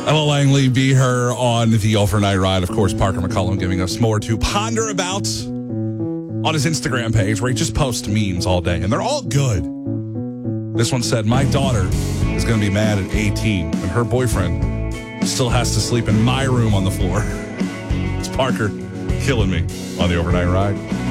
Ella Langley, Be Her on the Overnight Ride. Of course, Parker McCollum giving us more to ponder about on his Instagram page where he just posts memes all day, and they're all good. This one said, my daughter is going to be mad at 18 and her boyfriend still has to sleep in my room on the floor. It's Parker killing me on the Overnight Ride.